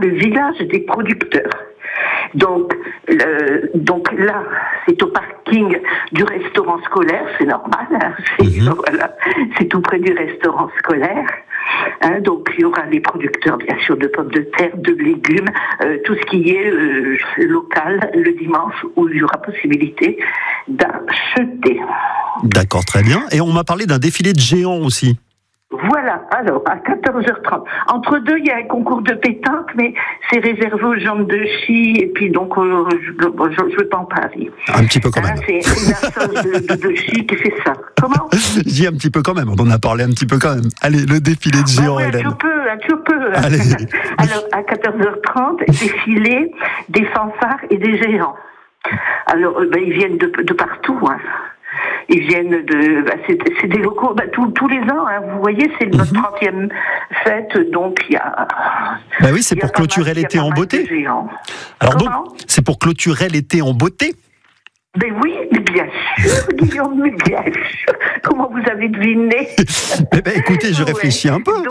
le village des producteurs. Donc là, c'est au parking du restaurant scolaire, c'est normal, hein, voilà, c'est tout près du restaurant scolaire. Hein, donc il y aura les producteurs, bien sûr, de pommes de terre, de légumes, tout ce qui est local le dimanche, où il y aura possibilité d'acheter. D'accord, très bien. Et on m'a parlé d'un défilé de géants aussi. Voilà, alors à 14h30. Entre deux, il y a un concours de pétanque, mais c'est réservé aux gens de ski, et puis donc je ne veux pas en parler. Un petit peu quand même. C'est une assoce de ski qui fait ça. Comment ? Je dis un petit peu quand même, on en a parlé un petit peu quand même. Allez, le défilé de géants, Hélène. Un petit peu. Allez. Alors à 14h30, défilé des fanfares et des géants. Alors ils viennent de partout, hein. Ils viennent c'est des locaux, tous les ans, hein, vous voyez, c'est notre 30e fête, donc il y a... oui, c'est pour clôturer l'été en beauté. Alors donc, c'est pour clôturer l'été en beauté. Ben oui, mais bien sûr, Guillaume, mais bien sûr. Comment vous avez deviné? Écoutez, je réfléchis un peu.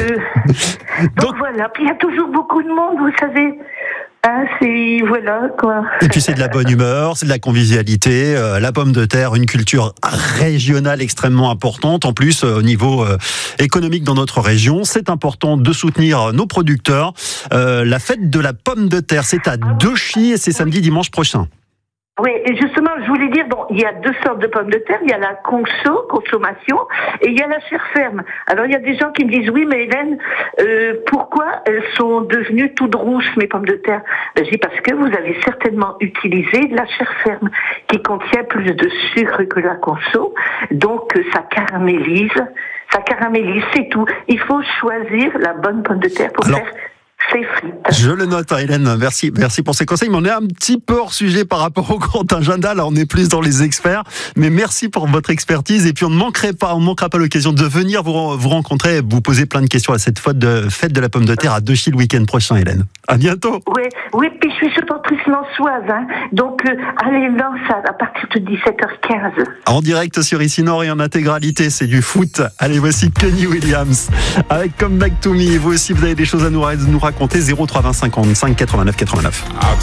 Donc voilà, puis il y a toujours beaucoup de monde, vous savez. Ah, voilà, quoi. Et puis c'est de la bonne humeur, c'est de la convivialité, la pomme de terre, une culture régionale extrêmement importante. En plus, au niveau économique dans notre région, c'est important de soutenir nos producteurs. La fête de la pomme de terre, c'est à Dechy et c'est samedi, dimanche prochain. Oui, et justement, je voulais dire, il y a deux sortes de pommes de terre. Il y a la consommation, et il y a la chair ferme. Alors, il y a des gens qui me disent, oui, mais Hélène, pourquoi elles sont devenues toutes rousses, mes pommes de terre? Je dis, parce que vous avez certainement utilisé la chair ferme, qui contient plus de sucre que la conso, donc ça caramélise, c'est tout. Il faut choisir la bonne pomme de terre pour faire... Je le note, Hélène. Merci pour ces conseils. Mais on est un petit peu hors sujet par rapport au grand agenda. Là, on est plus dans les experts. Mais merci pour votre expertise. Et puis, on ne manquera pas l'occasion de venir vous rencontrer et vous poser plein de questions à cette fête de la pomme de terre à Dechy le week-end prochain, Hélène. À bientôt. Oui, puis je suis supportrice lançoise, hein. Donc, allez, Lens à partir de 17h15. En direct sur Ici Nord et en intégralité, c'est du foot. Allez, voici Kenny Williams avec Come Back to Me. Et vous aussi, vous avez des choses à nous raconter. 03 20 55 89 89.